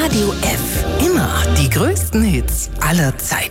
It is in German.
Radio F. Immer die größten Hits aller Zeiten.